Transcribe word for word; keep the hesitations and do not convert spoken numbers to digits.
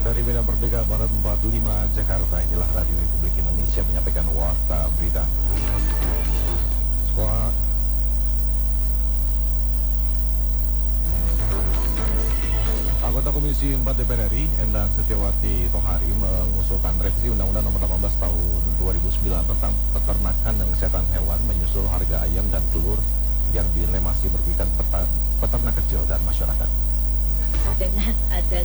Dari Medan Merdeka Barat empat puluh lima Jakarta, inilah Radio Republik Indonesia menyampaikan warta berita. Sekolah Anggota Komisi empat D P R R I, Endang Setiawati Tohari, mengusulkan revisi Undang-Undang Nomor delapan belas Tahun dua ribu sembilan tentang peternakan dan kesehatan hewan menyusul harga ayam dan telur yang dinilai masih merugikan peternak kecil dan masyarakat. Dengan ada